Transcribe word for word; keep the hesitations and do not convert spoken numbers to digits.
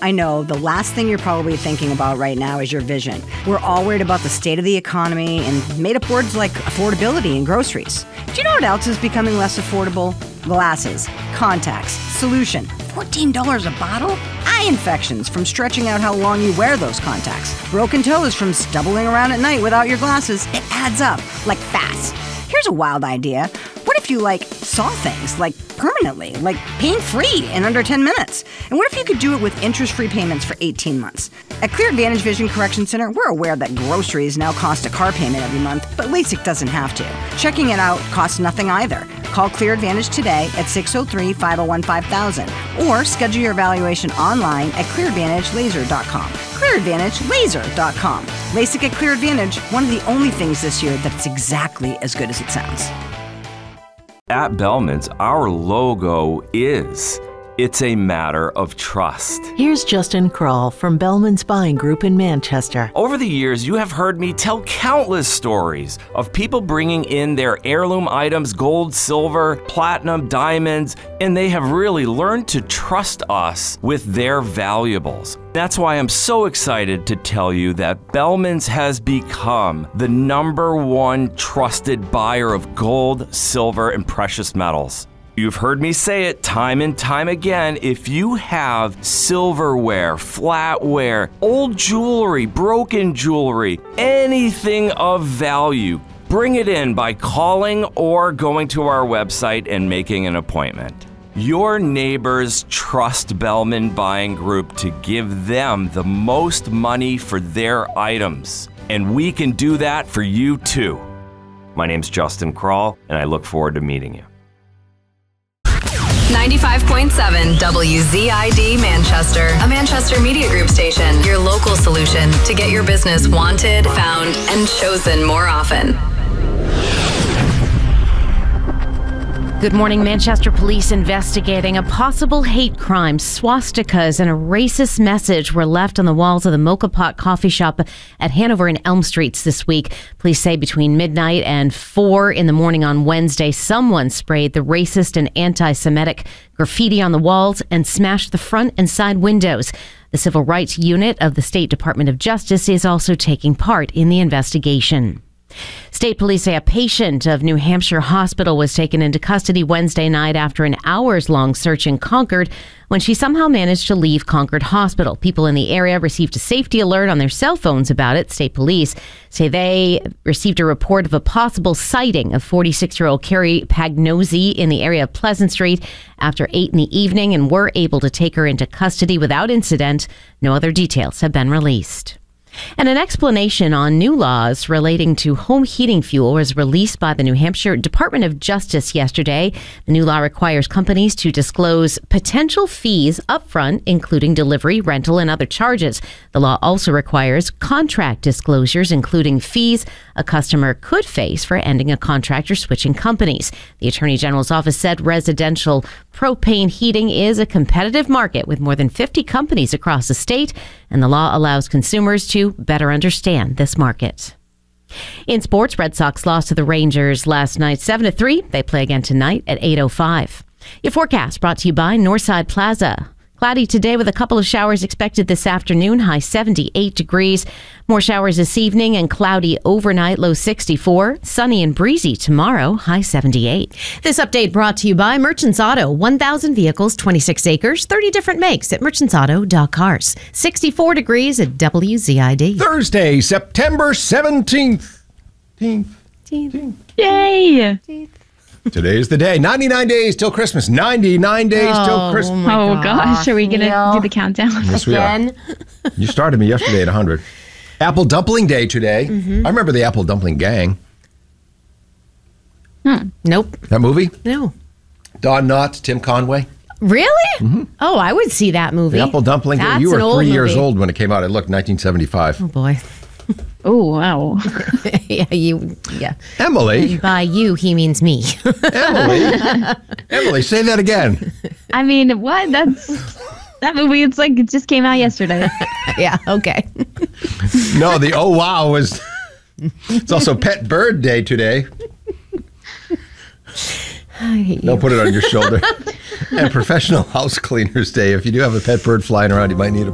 I know the last thing you're probably thinking about right now is your vision. We're all worried about the state of the economy and made up words like affordability and groceries. Do you know what else is becoming less affordable? Glasses, contacts, solution. fourteen dollars a bottle? Eye infections from stretching out how long you wear those contacts. Broken toes from stumbling around at night without your glasses. It adds up, like fast. Here's a wild idea. What if you, like, saw things, like, permanently, like, pain-free in under ten minutes? And what if you could do it with interest-free payments for eighteen months? At Clear Advantage Vision Correction Center, we're aware that groceries now cost a car payment every month, but LASIK doesn't have to. Checking it out costs nothing either. Call Clear Advantage today at six oh three, five oh one, five thousand or schedule your evaluation online at clear advantage laser dot com. clear advantage laser dot com. LASIK at Clear Advantage, one of the only things this year that's exactly as good as it sounds. At Bellman's, our logo is, it's a matter of trust. Here's Justin Kroll from Bellman's Buying Group in Manchester. Over the years, you have heard me tell countless stories of people bringing in their heirloom items, gold, silver, platinum, diamonds, and they have really learned to trust us with their valuables. That's why I'm so excited to tell you that Bellman's has become the number one trusted buyer of gold, silver, and precious metals. You've heard me say it time and time again. If you have silverware, flatware, old jewelry, broken jewelry, anything of value, bring it in by calling or going to our website and making an appointment. Your neighbors trust Bellman Buying Group to give them the most money for their items, and we can do that for you too. My name's Justin Kroll, and I look forward to meeting you. ninety-five point seven W Z I D Manchester, a Manchester Media Group station, your local solution to get your business wanted, found, and chosen more often. Good morning. Manchester police investigating a possible hate crime. Swastikas and a racist message were left on the walls of the Mocha Pot coffee shop at Hanover and Elm Streets this week. Police say between midnight and four in the morning on Wednesday, someone sprayed the racist and anti-Semitic graffiti on the walls and smashed the front and side windows. The Civil Rights Unit of the State Department of Justice is also taking part in the investigation. State police say a patient of New Hampshire Hospital was taken into custody Wednesday night after an hours-long search in Concord when she somehow managed to leave Concord Hospital. People in the area received a safety alert on their cell phones about it. State police say they received a report of a possible sighting of forty-six-year-old Carrie Pagnosi in the area of Pleasant Street after eight in the evening and were able to take her into custody without incident. No other details have been released. And an explanation on new laws relating to home heating fuel was released by the New Hampshire Department of Justice yesterday. The new law requires companies to disclose potential fees upfront, including delivery, rental, and other charges. The law also requires contract disclosures, including fees a customer could face for ending a contract or switching companies. The Attorney General's office said residential propane heating is a competitive market with more than fifty companies across the state, and the law allows consumers to better understand this market. In sports, Red Sox lost to the Rangers last night seven to three. They play again tonight at eight oh five. Your forecast brought to you by Northside Plaza. Cloudy today with a couple of showers expected this afternoon, high seventy-eight degrees. More showers this evening and cloudy overnight, low sixty-four. Sunny and breezy tomorrow, high seventy-eight. This update brought to you by Merchants Auto. one thousand vehicles, twenty-six acres, thirty different makes at merchants auto dot cars. sixty-four degrees at W Z I D. Thursday, September seventeenth. Yay! Today's the day. ninety-nine days till Christmas. ninety-nine days oh, till Christmas. Oh, gosh. Are we going to Neil. do the countdown? Yes, we are. You started me yesterday at one hundred. Apple Dumpling Day today. Mm-hmm. I remember the Apple Dumpling Gang. Hmm. Nope. That movie? No. Don Knotts, Tim Conway. Really? Mm-hmm. Oh, I would see that movie. The Apple Dumpling Gang. That's You were an old three years movie. old when it came out. It looked nineteen seventy-five. Oh, boy. Oh, wow. yeah, you, yeah. Emily. And by you, he means me. Emily. Emily, say that again. I mean, what? That's that movie. It's like it just came out yesterday. yeah, okay. No, the oh wow was. It's also Pet Bird Day today. Don't put it on your shoulder. And Professional House Cleaners Day. If you do have a pet bird flying around, you might need a